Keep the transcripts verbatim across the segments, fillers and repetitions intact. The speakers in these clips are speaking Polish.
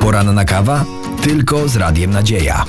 Poranna kawa? Tylko z Radiem Nadzieja.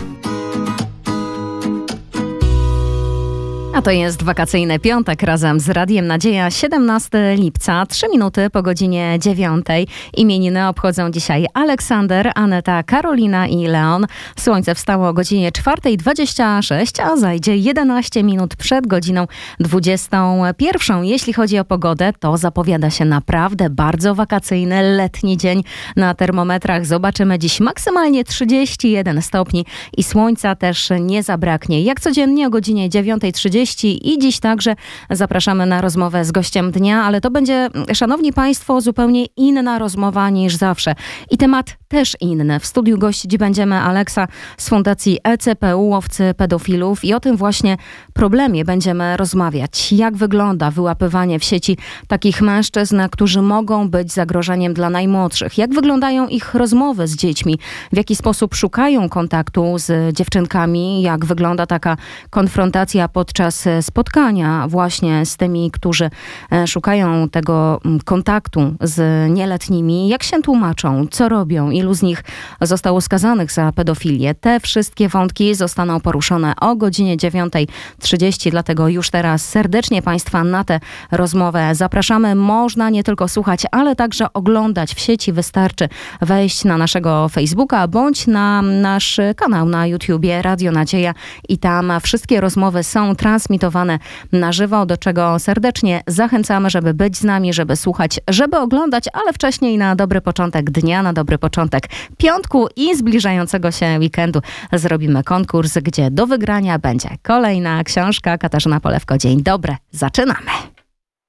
A to jest wakacyjny piątek razem z Radiem Nadzieja, siedemnastego lipca, trzy minuty po godzinie dziewiątej. Imieniny obchodzą dzisiaj Aleksander, Aneta, Karolina i Leon. Słońce wstało o godzinie czwartej dwadzieścia sześć, a zajdzie jedenaście minut przed godziną dwudziestą pierwszą. Jeśli chodzi o pogodę, to zapowiada się naprawdę bardzo wakacyjny, letni dzień. Na termometrach zobaczymy dziś maksymalnie trzydzieści jeden stopni i słońca też nie zabraknie. Jak codziennie o godzinie dziewiątej trzydzieści i dziś także zapraszamy na rozmowę z gościem dnia, ale to będzie, szanowni państwo, zupełnie inna rozmowa niż zawsze. I temat też inny. W studiu gościć będziemy Aleksa z Fundacji E C P U, Łowcy Pedofilów, i o tym właśnie problemie będziemy rozmawiać. Jak wygląda wyłapywanie w sieci takich mężczyzn, którzy mogą być zagrożeniem dla najmłodszych? Jak wyglądają ich rozmowy z dziećmi? W jaki sposób szukają kontaktu z dziewczynkami? Jak wygląda taka konfrontacja podczas spotkania właśnie z tymi, którzy szukają tego kontaktu z nieletnimi? Jak się tłumaczą? Co robią? Ilu z nich zostało skazanych za pedofilię? Te wszystkie wątki zostaną poruszone o godzinie dziewiątej trzydzieści, dlatego już teraz serdecznie Państwa na tę rozmowę zapraszamy. Można nie tylko słuchać, ale także oglądać w sieci. Wystarczy wejść na naszego Facebooka bądź na nasz kanał na YouTubie Radio Nadzieja i tam wszystkie rozmowy są transmitowane na żywo, do czego serdecznie zachęcamy, żeby być z nami, żeby słuchać, żeby oglądać, ale wcześniej na dobry początek dnia, na dobry początek piątku i zbliżającego się weekendu zrobimy konkurs, gdzie do wygrania będzie kolejna książka. Katarzyna Polewko, dzień dobry, zaczynamy.